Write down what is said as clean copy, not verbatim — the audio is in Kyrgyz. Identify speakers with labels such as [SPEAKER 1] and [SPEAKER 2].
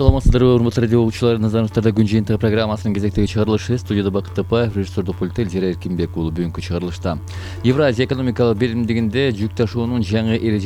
[SPEAKER 1] Саламатсыздарбы, урматтуу радио угуучулар, назарыңыздарда күн жыйынтыгы программасынын кезектеги чыгарылышы. Студияда Бакыт Тапаев, режиссердик пультта Элжира Эркинбек уулу. Бүгүнкү чыгарылышта Евразия экономикалык биримдигинде жүк ташуунун жаңы